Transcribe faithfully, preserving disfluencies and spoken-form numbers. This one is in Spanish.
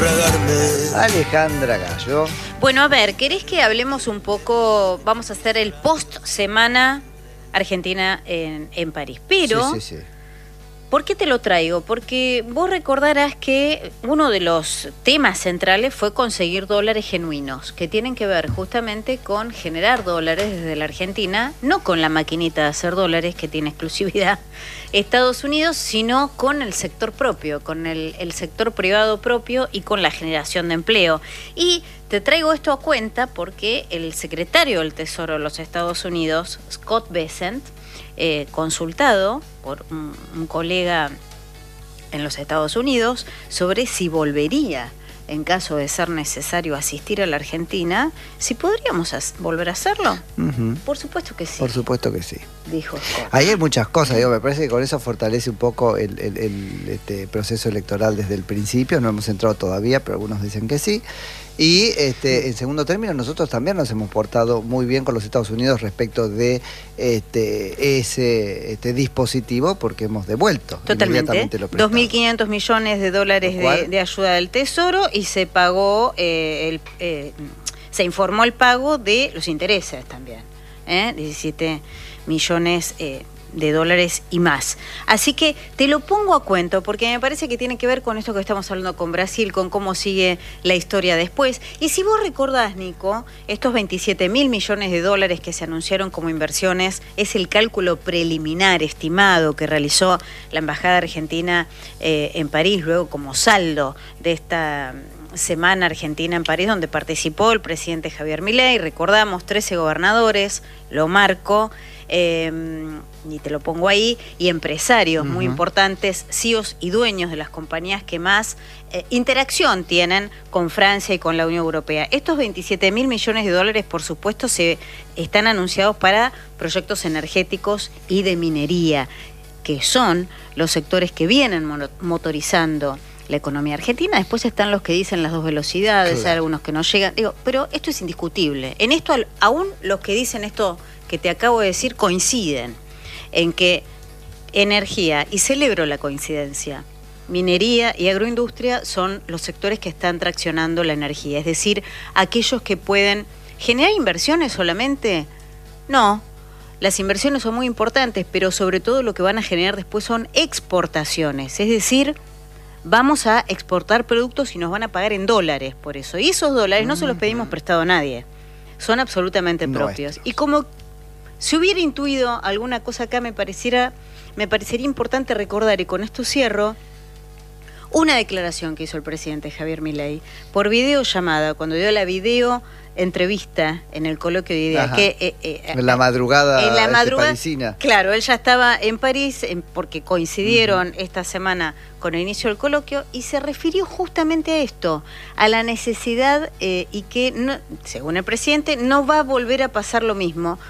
embriagarme. Alejandra Gallo. Bueno, a ver, ¿querés que hablemos un poco? Vamos a hacer el post semana Argentina en, en París. Pero, sí, sí, sí. ¿por qué te lo traigo? Porque vos recordarás que uno de los temas centrales fue conseguir dólares genuinos, que tienen que ver justamente con generar dólares desde la Argentina, no con la maquinita de hacer dólares que tiene exclusividad Estados Unidos, sino con el sector propio, con el, el sector privado propio y con la generación de empleo. Y te traigo esto a cuenta porque el secretario del Tesoro de los Estados Unidos, Scott Bessent, Eh, consultado por un, un colega en los Estados Unidos sobre si volvería, en caso de ser necesario asistir a la Argentina, si podríamos volver a hacerlo. Uh-huh. Por supuesto que sí. Por supuesto que sí. Dijo Scott. Ahí hay muchas cosas, digo, me parece que con eso fortalece un poco el, el, el este, proceso electoral desde el principio. No hemos entrado todavía, pero algunos dicen que sí. Y este, en segundo término, nosotros también nos hemos portado muy bien con los Estados Unidos respecto de este, ese este dispositivo, porque hemos devuelto. Totalmente. dos mil quinientos millones de dólares de, de ayuda del Tesoro y se pagó, eh, el, eh, se informó el pago de los intereses también. ¿eh? diecisiete millones eh, de dólares y más. Así que te lo pongo a cuento porque me parece que tiene que ver con esto que estamos hablando con Brasil, con cómo sigue la historia después. Y si vos recordás, Nico, estos veintisiete mil millones de dólares que se anunciaron como inversiones es el cálculo preliminar estimado que realizó la Embajada Argentina eh, en París, luego como saldo de esta Semana Argentina en París, donde participó el presidente Javier Milei. Recordamos, trece gobernadores, lo marco, eh, y te lo pongo ahí, y empresarios uh-huh. muy importantes, C E Os y dueños de las compañías que más eh, interacción tienen con Francia y con la Unión Europea. Estos veintisiete mil millones de dólares, por supuesto, se están anunciados para proyectos energéticos y de minería, que son los sectores que vienen motorizando la economía argentina. Después están los que dicen las dos velocidades, claro. Hay algunos que no llegan. Digo, pero esto es indiscutible. En esto, aún los que dicen esto que te acabo de decir coinciden en que energía, y celebro la coincidencia, minería y agroindustria son los sectores que están traccionando la energía. Es decir, aquellos que pueden generar inversiones solamente, no. Las inversiones son muy importantes, pero sobre todo lo que van a generar después son exportaciones. Es decir, vamos a exportar productos y nos van a pagar en dólares por eso. Y esos dólares no se los pedimos prestado a nadie. Son absolutamente propios. Y como si hubiera intuido alguna cosa acá, me pareciera, me parecería importante recordar, y con esto cierro, una declaración que hizo el presidente Javier Milei por videollamada, cuando dio la video entrevista en el coloquio de ideas. Que, eh, eh, en la madrugada, en la madrugada este, parisina. Claro, él ya estaba en París en, porque coincidieron uh-huh. esta semana con el inicio del coloquio, y se refirió justamente a esto, a la necesidad eh, y que, no, según el presidente, no va a volver a pasar lo mismo.